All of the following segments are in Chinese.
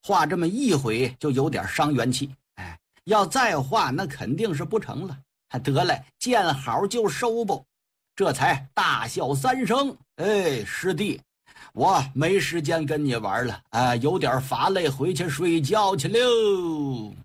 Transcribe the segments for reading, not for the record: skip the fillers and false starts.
画这么一回就有点伤元气，要再画那肯定是不成了。得嘞，见好就收不。这才大笑三声，师弟，我没时间跟你玩了，有点乏累，回去睡觉去溜。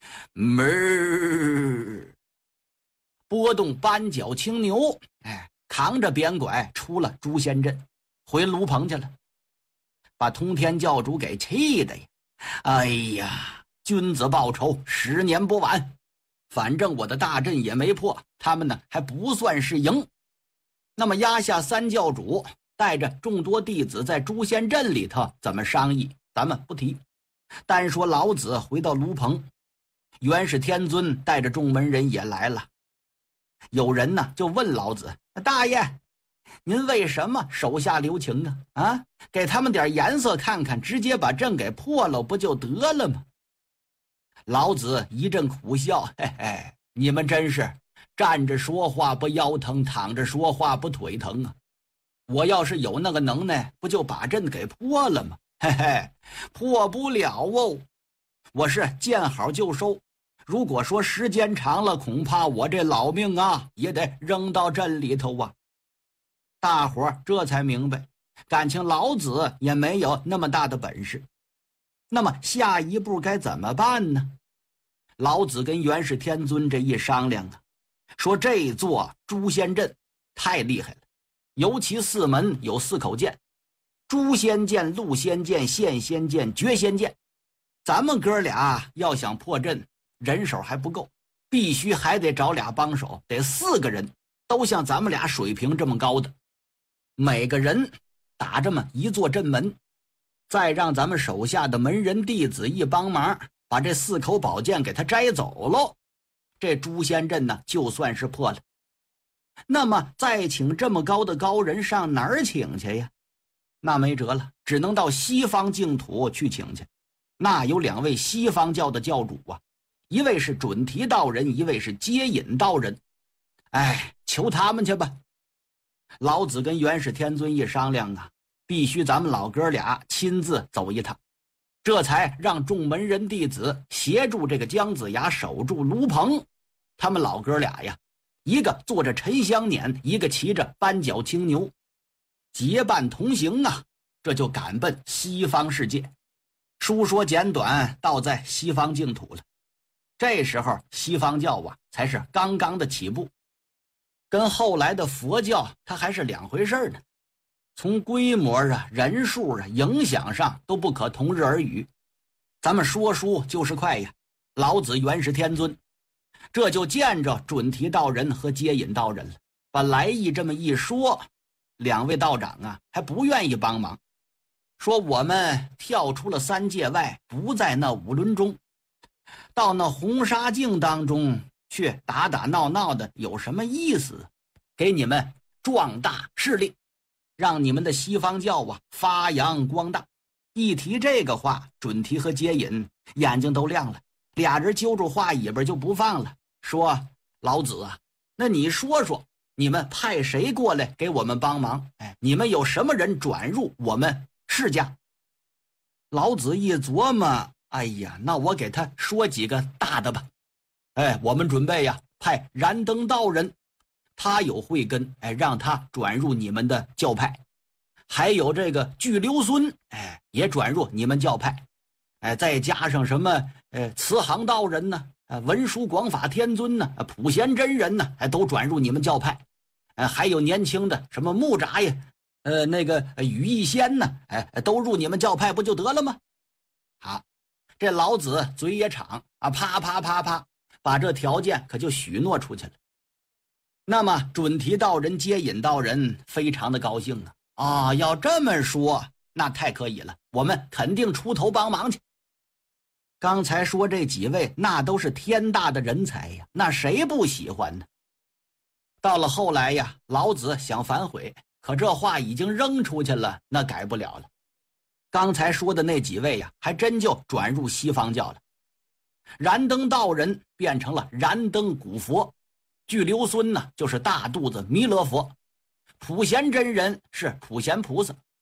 拨动扳脚青牛，扛着扁拐出了诛仙阵，回卢棚去了，把通天教主给气的呀！哎呀，君子报仇，10年不晚。反正我的大阵也没破，他们呢还不算是赢。那么压下三教主，带着众多弟子在诛仙阵里头怎么商议，咱们不提。单说老子回到卢棚，元始天尊带着众门人也来了。有人呢就问老子：大爷，您为什么手下留情啊？给他们点颜色看看，直接把阵给破了不就得了吗？老子一阵苦笑，你们真是站着说话不腰疼，躺着说话不腿疼啊！我要是有那个能耐，不就把阵给破了吗？破不了哦。我是见好就收，如果说时间长了，恐怕我这老命啊也得扔到阵里头啊。大伙儿这才明白，感情老子也没有那么大的本事。那么下一步该怎么办呢？老子跟元始天尊这一商量啊，说这座诛仙阵太厉害了，尤其4门有4口剑，诛仙剑、戮仙剑、现仙剑、绝仙剑。咱们哥俩要想破阵，人手还不够，必须还得找俩帮手，得4个人，都像咱们俩水平这么高的，每个人打这么一座阵门，再让咱们手下的门人弟子一帮忙，把这4口宝剑给他摘走喽，这诛仙阵呢就算是破了。那么再请这么高的高人上哪儿请去呀？那没辙了，只能到西方净土去请去。那有2位西方教的教主啊，一位是准提道人，一位是接引道人。求他们去吧。老子跟元始天尊一商量啊，必须咱们老哥俩亲自走一趟，这才让众门人弟子协助这个姜子牙守住卢棚。他们老哥俩呀，一个坐着沉香辇，一个骑着扳脚青牛，结伴同行啊，这就赶奔西方世界。书说简短，到在西方净土了。这时候西方教啊才是刚刚的起步，跟后来的佛教它还是2回事呢。从规模啊、人数啊、影响上都不可同日而语。咱们说书就是快呀，老子元始天尊这就见着准提道人和接引道人了，把来意这么一说，2位道长啊还不愿意帮忙，说我们跳出了3界外，不在那5轮中，到那红沙境当中去打打闹闹的有什么意思？给你们壮大势力，让你们的西方教啊发扬光大。一提这个话，准提和接引眼睛都亮了，俩人揪住话尾巴就不放了，说老子啊，那你说说，你们派谁过来给我们帮忙？你们有什么人转入我们释家？老子一琢磨，哎呀，那我给他说几个大的吧。我们准备呀，派燃灯道人，他有慧根，让他转入你们的教派。还有这个巨留孙，也转入你们教派。再加上什么慈航道人呢，文殊广法天尊呢，普贤真人呢，都转入你们教派。还有年轻的什么木吒呀，那个羽翼仙呢，都入你们教派不就得了吗？好，这老子嘴也长啊，啪啪啪啪，把这条件可就许诺出去了。那么准提道人、接引道人非常的高兴啊，要这么说那太可以了，我们肯定出头帮忙去。刚才说这几位那都是天大的人才呀，那谁不喜欢呢？到了后来呀，老子想反悔，可这话已经扔出去了，那改不了了。刚才说的那几位呀，还真就转入西方教了。燃灯道人变成了燃灯古佛，巨留孙呢就是大肚子弥勒佛，普贤真人是普贤菩萨，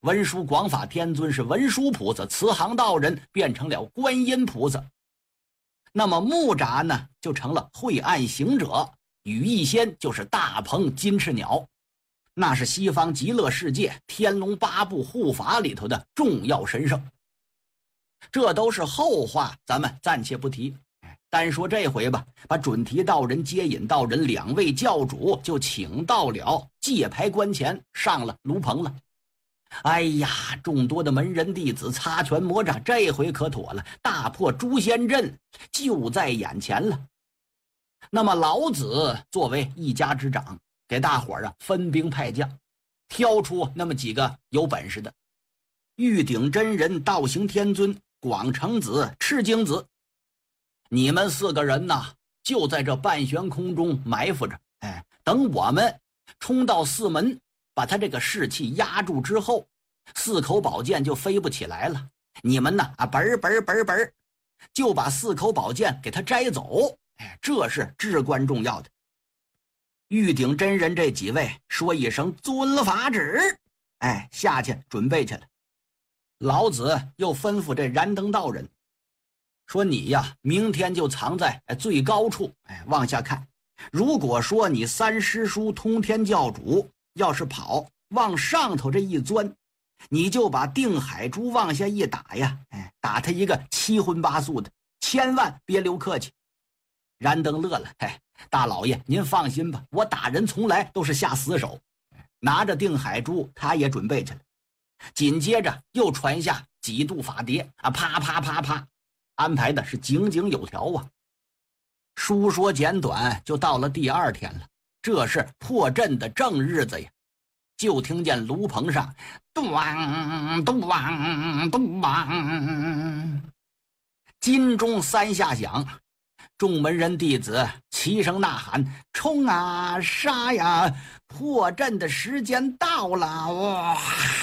文殊广法天尊是文殊菩萨，慈航道人变成了观音菩萨。那么木吒呢，就成了晦暗行者，羽翼仙就是大鹏金翅鸟，那是西方极乐世界天龙八部护法里头的重要神圣。这都是后话，咱们暂且不提。单说这回吧，把准提道人、接引道人两位教主就请到了界牌关前，上了炉棚了。哎呀，众多的门人弟子擦拳魔掌，这回可妥了，大破诛仙阵就在眼前了。那么老子作为一家之长，给大伙儿分兵派将，挑出那么几个有本事的：玉鼎真人、道行天尊、广成子、赤精子。你们4个人呐，就在这半悬空中埋伏着，等我们冲到4门，把他这个士气压住之后，4口宝剑就飞不起来了。你们呢，本就把4口宝剑给他摘走，这是至关重要的。玉鼎真人这几位说一声遵法旨，下去准备去了。老子又吩咐这燃灯道人说：“你呀，明天就藏在最高处，往下看。如果说你3师叔通天教主要是跑往上头这一钻，你就把定海珠往下一打呀，打他一个7荤8素的，千万别留客气。”燃灯乐了：“大老爷您放心吧，我打人从来都是下死手。”拿着定海珠，他也准备去了。紧接着又传下几度法碟，啪啪啪啪，安排的是井井有条啊。书说简短，就到了第2天了，这是破阵的正日子呀。就听见炉棚上咚咚咚，金钟3下响，众门人弟子齐声呐喊：“冲啊，杀呀！破阵的时间到了！”哇！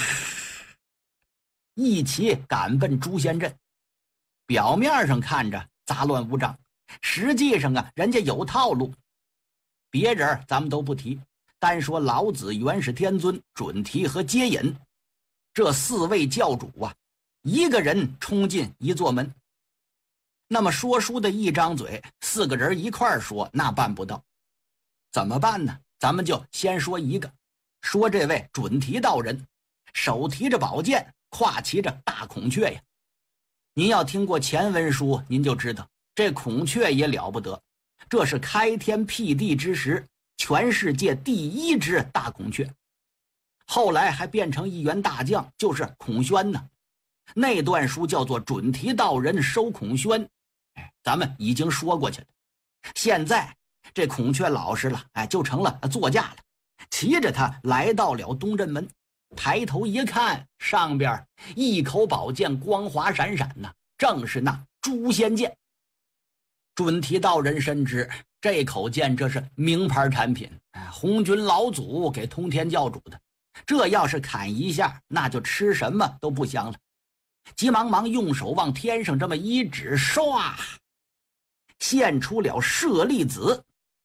一起赶奔诛仙阵。表面上看着杂乱无章，实际上人家有套路。别人咱们都不提，单说老子、元始天尊、准提和接引这4位教主啊，一个人冲进一座门。那么说书的一张嘴，4个人一块说，那办不到。怎么办呢？咱们就先说一个，说这位准提道人，手提着宝剑，跨骑着大孔雀呀。您要听过前文书，您就知道这孔雀也了不得，这是开天辟地之时全世界第1只大孔雀，后来还变成一员大将，就是孔宣呢。那段书叫做准提道人收孔宣，咱们已经说过去了。现在这孔雀老实了，就成了座驾了，骑着它来到了东镇门。抬头一看，上边一口宝剑光华闪闪呢，正是那诛仙剑。准提道人深知这口剑这是名牌产品，红军老祖给通天教主的，这要是砍一下，那就吃什么都不香了。急忙忙用手往天上这么一指，唰，现出了舍利子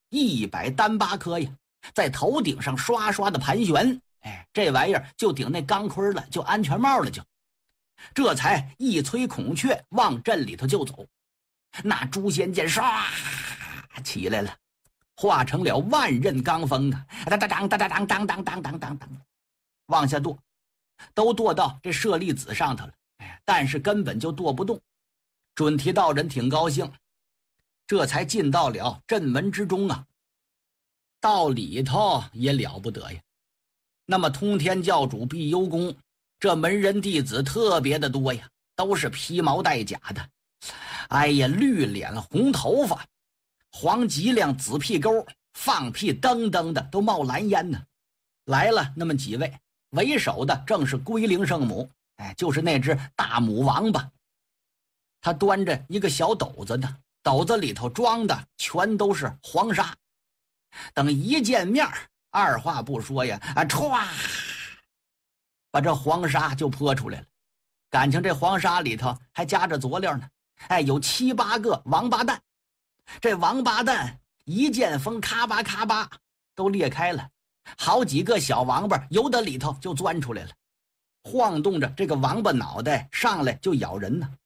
100单8颗呀，在头顶上刷刷的盘旋。这玩意儿就顶那钢盔了，就安全帽了，就这才一催孔雀往阵里头就走。那诛仙剑唰起来了，化成了万仞罡风啊，当当当当当当当当当当当，往下剁，都剁到这舍利子上头了，但是根本就剁不动。准提道人挺高兴，这才进到了阵门之中啊。到里头也了不得呀。那么通天教主碧幽宫，这门人弟子特别的多呀，都是披毛戴甲的。哎呀，绿脸红头发，黄脊梁紫屁沟，放屁噔噔的都冒蓝烟呢。来了那么几位，为首的正是龟灵圣母，就是那只大母王八。他端着一个小斗子呢，斗子里头装的全都是黄沙。等一见面，二话不说呀，歘，把这黄沙就泼出来了。感情这黄沙里头还夹着佐料呢，有7、8个王八蛋。这王八蛋一见风，咔吧咔吧都裂开了，好几个小王八由得里头就钻出来了。 晃动着这个王八脑袋上来就咬人呢。